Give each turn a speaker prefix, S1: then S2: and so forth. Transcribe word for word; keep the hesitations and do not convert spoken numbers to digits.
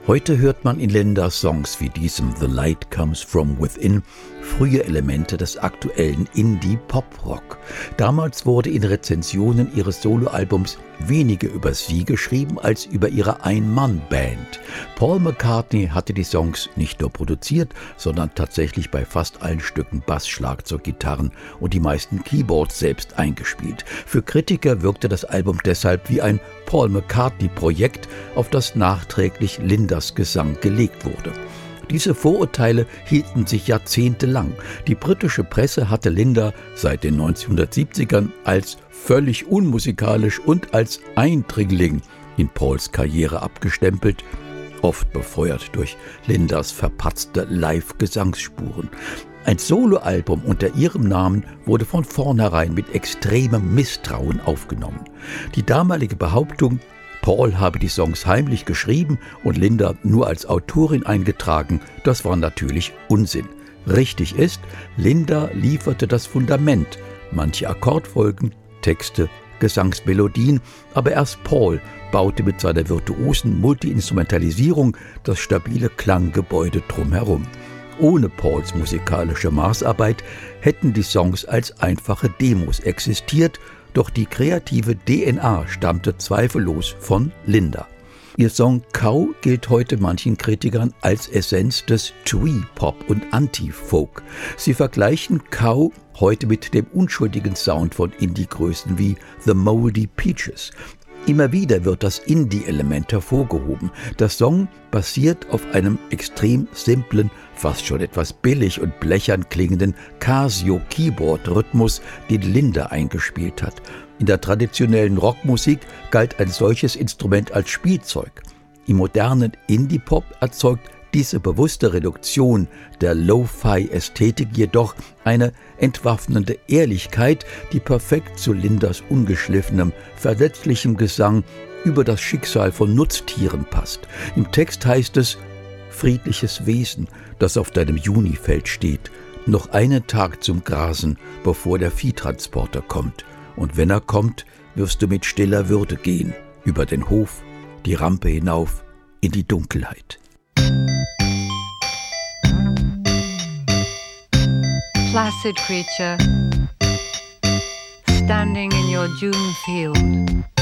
S1: Heute hört man in Lindas Songs wie diesem The Light Comes From Within frühe Elemente des aktuellen Indie-Pop-Rock. Damals wurde in Rezensionen ihres Soloalbums weniger über sie geschrieben als über ihre Ein-Mann-Band. Paul McCartney hatte die Songs nicht nur produziert, sondern tatsächlich bei fast allen Stücken Bass, Schlagzeug, Gitarren und die meisten Keyboards selbst eingespielt. Für Kritiker wirkte das Album deshalb wie ein Paul McCartney-Projekt, auf das nachträglich Lindas Gesang gelegt wurde. Diese Vorurteile hielten sich jahrzehntelang. Die britische Presse hatte Linda seit den neunzehnhundertsiebzigern als völlig unmusikalisch und als Eindringling in Pauls Karriere abgestempelt, oft befeuert durch Lindas verpatzte Live-Gesangsspuren. Ein Soloalbum unter ihrem Namen wurde von vornherein mit extremem Misstrauen aufgenommen. Die damalige Behauptung, Paul habe die Songs heimlich geschrieben und Linda nur als Autorin eingetragen, das war natürlich Unsinn. Richtig ist, Linda lieferte das Fundament, manche Akkordfolgen, Texte, Gesangsmelodien, aber erst Paul baute mit seiner virtuosen Multiinstrumentalisierung das stabile Klanggebäude drumherum. Ohne Pauls musikalische Maßarbeit hätten die Songs als einfache Demos existiert, doch die kreative D N A stammte zweifellos von Linda. Ihr Song Cow gilt heute manchen Kritikern als Essenz des Twee-Pop und Anti-Folk. Sie vergleichen Cow heute mit dem unschuldigen Sound von Indie-Größen wie The Moldy Peaches. Immer wieder wird das Indie-Element hervorgehoben. Der Song basiert auf einem extrem simplen, fast schon etwas billig und blechern klingenden Casio-Keyboard-Rhythmus, den Linda eingespielt hat. In der traditionellen Rockmusik galt ein solches Instrument als Spielzeug. Im modernen Indie-Pop erzeugt diese bewusste Reduktion der Lo-Fi-Ästhetik jedoch eine entwaffnende Ehrlichkeit, die perfekt zu Lindas ungeschliffenem, verletzlichem Gesang über das Schicksal von Nutztieren passt. Im Text heißt es: Friedliches Wesen, das auf deinem Junifeld steht, noch einen Tag zum Grasen, bevor der Viehtransporter kommt. Und wenn er kommt, wirst du mit stiller Würde gehen, über den Hof, die Rampe hinauf, in die Dunkelheit.
S2: Placid creature, standing in your June field.